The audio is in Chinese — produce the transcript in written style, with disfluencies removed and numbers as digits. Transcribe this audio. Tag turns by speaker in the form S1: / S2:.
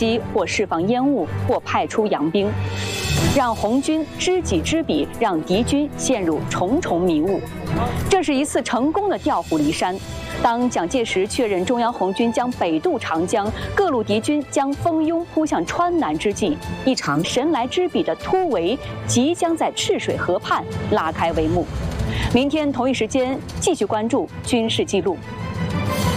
S1: 息，或释放烟雾，或派出洋兵，让红军知己知彼，让敌军陷入重重迷雾。这是一次成功的调虎离山。当蒋介石确认中央红军将北渡长江，各路敌军将蜂拥扑向川南之际，一场神来之笔的突围即将在赤水河畔拉开帷幕。明天同一时间继续关注军事记录。